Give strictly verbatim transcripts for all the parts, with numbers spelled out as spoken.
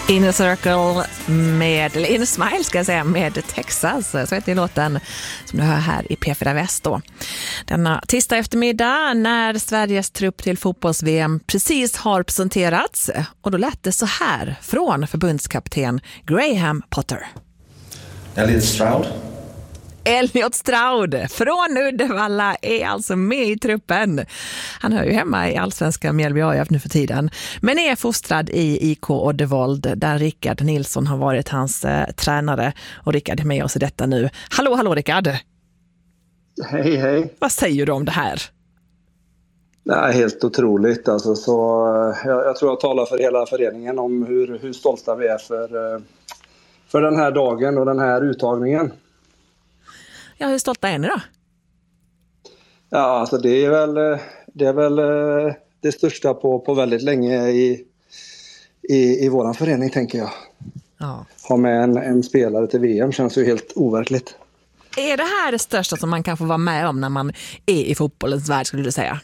Inner Circle med, eller Inner Smile ska jag säga, med Texas. Så heter det låten som du hör här i P fyra Väst då. Denna tisdag eftermiddag när Sveriges trupp till fotbolls-V M precis har presenterats. Och då lät det så här från förbundskapten Graham Potter. Elliot Stroud. Elliot Stroud från Uddevalla är alltså med i truppen. Han hör ju hemma i allsvenska Mjällby A I F nu för tiden, men är fostrad i I K Oddevold där Rickard Nilsson har varit hans eh, tränare. Och Rickard är med oss i detta nu. Hallå, hallå Rickard! Hej, hej! Vad säger du om det här? Nej, helt otroligt. Alltså, så, jag, jag tror jag talar för hela föreningen om hur, hur stolta vi är för, för den här dagen och den här uttagningen. Ja, hur stolta är ni då? Ja, alltså det är väl det, är väl det största på, på väldigt länge i, i, i våran förening, tänker jag. Ja. Ha med en, en spelare till V M känns ju helt overkligt. Är det här det största som man kan få vara med om när man är i fotbollens värld, skulle du säga?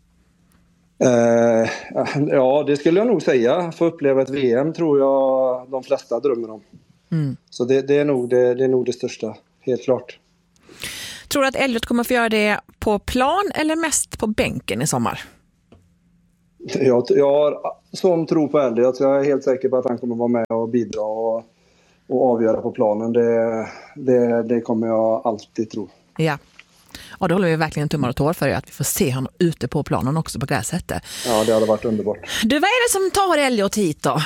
Uh, ja, det skulle jag nog säga. Få uppleva ett V M tror jag de flesta drömmer om. Mm. Så det, det, är nog det, det är nog det största, helt klart. Tror du att Elliot kommer få göra det på plan eller mest på bänken i sommar? Jag, jag har sån tro på Elliot, så jag är helt säker på att han kommer vara med och bidra och, och avgöra på planen. Det, det, det kommer jag alltid tro. Ja, och då håller vi verkligen tummar och tår för att vi får se honom ute på planen också på gräset. Ja, det hade varit underbart. Du, vad är det som tar Elliot hit då?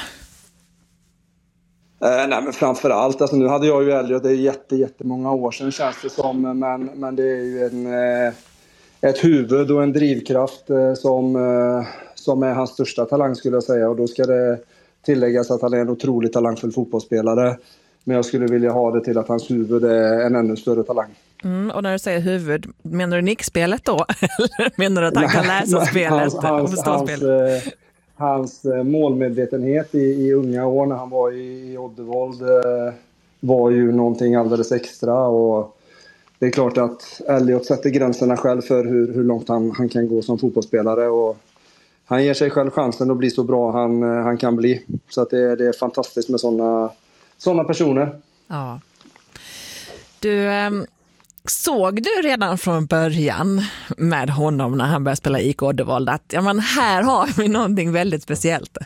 Eh, nej, men framförallt, alltså nu hade jag ju Elliot, det är jätte, jättemånga år sedan känns det som, men, men det är ju en, eh, ett huvud och en drivkraft eh, som, eh, som är hans största talang, skulle jag säga. Och då ska det tilläggas att han är en otroligt talangfull fotbollsspelare, men jag skulle vilja ha det till att hans huvud är en ännu större talang. Mm, och när du säger huvud, menar du nickspelet då? Eller menar du att han kan läsa spelet hans, och hans, förstå hans, spelet? Eh, Hans målmedvetenhet i, i unga år när han var i, i Oddevold eh, var ju någonting alldeles extra. Och det är klart att Elliot sätter gränserna själv för hur, hur långt han, han kan gå som fotbollsspelare. Och han ger sig själv chansen att bli så bra han, han kan bli. Så att det, det är fantastiskt med sådana såna personer. Ja. Du... Ähm... Såg du redan från början med honom när han började spela i I K Oddevold att ja, men här har vi någonting väldigt speciellt?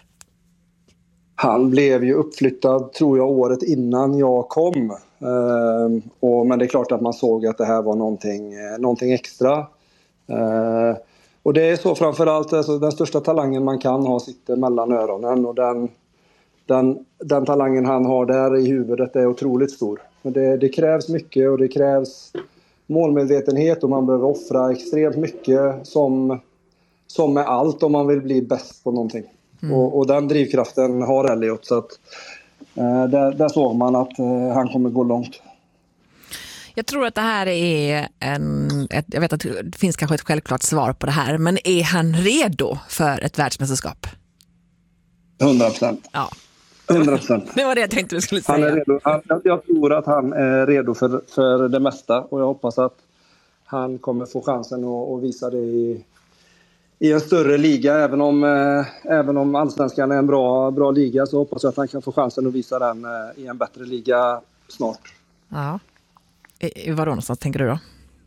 Han blev ju uppflyttad, tror jag, året innan jag kom. Uh, och, men det är klart att man såg att det här var någonting, någonting extra. Uh, och det är så framförallt, alltså, den största talangen man kan ha sitter mellan öronen. Och den, den, den talangen han har där i huvudet är otroligt stor. Men det, det krävs mycket och det krävs målmedvetenhet och man behöver offra extremt mycket som, som med allt om man vill bli bäst på någonting. Mm. Och, och den drivkraften har Elliot, så att eh, där, där såg man att eh, han kommer gå långt. Jag tror att det här är en, ett, jag vet att det finns kanske ett självklart svar på det här, men är han redo för ett världsmästerskap? hundra procent. Ja. hundra procent. Det var det jag tänkte du skulle säga. Han är redo. Han, jag tror att han är redo för, för det mesta. Och jag hoppas att han kommer få chansen att, att visa det i, i en större liga. Även om, eh, även om allsvenskan är en bra, bra liga, så hoppas jag att han kan få chansen att visa den eh, i en bättre liga snart. Ja. I, i vad då någonstans tänker du då?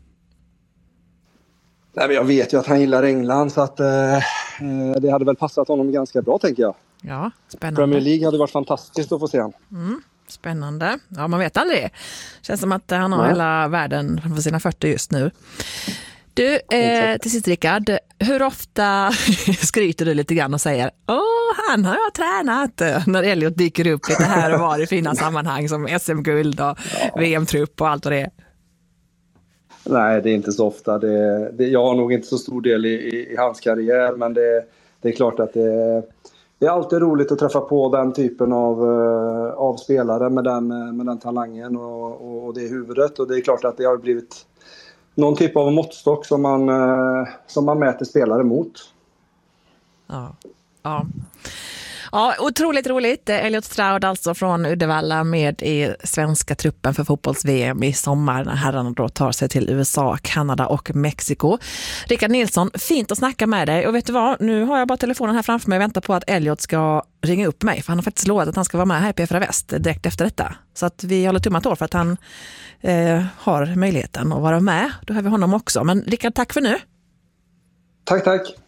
Nej, men jag vet ju att han gillar England, så att eh, det hade väl passat honom ganska bra, tänker jag. Ja, spännande. Premier League hade varit fantastiskt att få se han. Mm, spännande. Ja, man vet aldrig. Känns som att han har Nej. hela världen för sina fötter just nu. Du, eh, till sist Rickard, hur ofta skryter du lite grann och säger åh, han har jag tränat, när Elliot dyker upp lite här och var i fina sammanhang som S M-guld och ja. V M-trupp och allt vad det är? Nej, det är inte så ofta. Det, det, jag har nog inte så stor del i, i, i hans karriär, men det, det är klart att det, det är alltid roligt att träffa på den typen av, uh, av spelare med den, med den talangen och, och, och det huvudet. Och det är klart att det har blivit någon typ av måttstock som man, uh, som man mäter spelare mot. Ja, ja. Ja, otroligt roligt. Elliot Stroud alltså från Uddevalla med i svenska truppen för fotbolls-V M i sommar när herrarna då tar sig till U S A, Kanada och Mexiko. Rickard Nilsson, fint att snacka med dig. Och vet du vad, nu har jag bara telefonen här framför mig och väntar på att Elliot ska ringa upp mig. För han har faktiskt lovat att han ska vara med här på P fyra Väst direkt efter detta. Så att vi håller tummat år för att han eh, har möjligheten att vara med. Då har vi honom också. Men Rickard, tack för nu. Tack, tack.